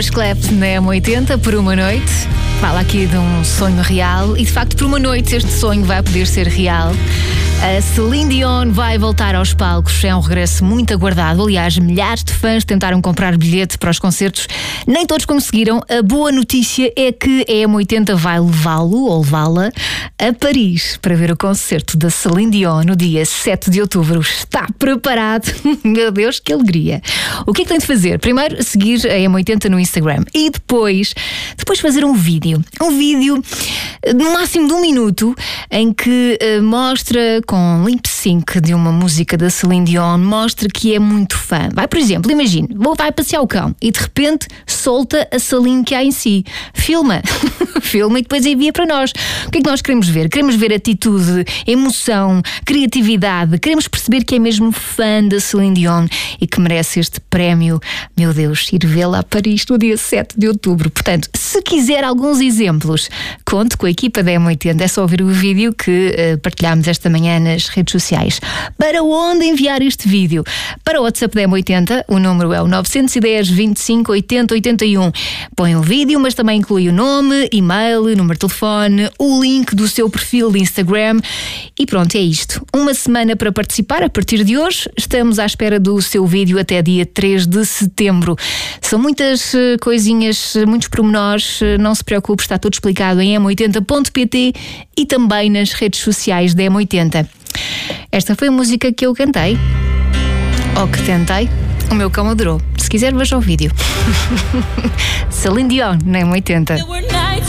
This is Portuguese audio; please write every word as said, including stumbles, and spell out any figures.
Clap na M oitenta por uma noite. Fala aqui de um sonho real e de facto por uma noite este sonho vai poder ser real. A Celine Dion vai voltar aos palcos, é um regresso muito aguardado. Aliás, milhares de fãs tentaram comprar bilhete para os concertos, nem todos conseguiram. A boa notícia é que a M oitenta vai levá-lo ou levá-la a Paris para ver o concerto da Celine Dion no dia sete de outubro. Está preparado? Meu Deus, que alegria! O que é que tem de fazer? Primeiro, seguir a M oitenta no Instagram e depois, depois fazer um vídeo. Um vídeo no máximo de um minuto em que uh, mostra com lip sync de uma música da Celine Dion, mostra que é muito fã. Vai, por exemplo, imagine, vou vai passear o cão e de repente solta a Celine que há em si. Filma, filma e depois envia para nós. O que é que nós queremos ver? Queremos ver atitude, emoção, criatividade. Queremos perceber que é mesmo fã da Celine Dion e que merece este prémio. Meu Deus, ir vê-la a Paris no dia sete de outubro. Portanto, se quiser alguns exemplos, conte com a equipa da M oitenta. É só ouvir o vídeo que uh, partilhámos esta manhã nas redes sociais. Para onde enviar este vídeo? Para o WhatsApp da M oitenta, o número é o nove um zero, vinte e cinco, oitenta, oitenta e um. Põe o vídeo, mas também inclui o nome, e-mail, número de telefone, o link do seu perfil de Instagram e pronto, é isto. Uma semana para participar a partir de hoje. Estamos à espera do seu vídeo até dia três de setembro. São muitas uh, coisinhas, muitos pormenores, uh, não se preocupe, está tudo explicado em m oitenta ponto pt e também nas redes sociais da M oitenta. Esta foi a música que eu cantei, ou que tentei. O meu cão adorou. Se quiser, veja o vídeo. Celine Dion na M oitenta.